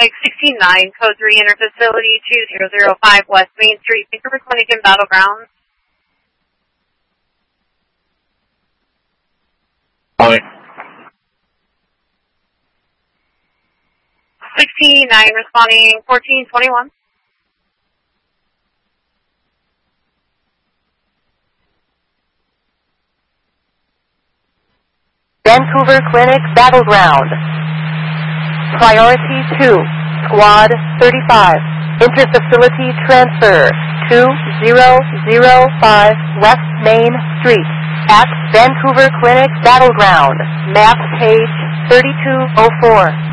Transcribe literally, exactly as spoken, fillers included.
Clinic sixty-nine, code three, enter facility two zero zero five West Main Street, Vancouver Clinic in Battlegrounds. Hi. sixty-nine, responding fourteen twenty-one. Vancouver Clinic Battleground. Priority two, Squad thirty-five. Interfacility transfer two zero zero five West Main Street at Vancouver Clinic Battleground. Map page thirty-two oh four.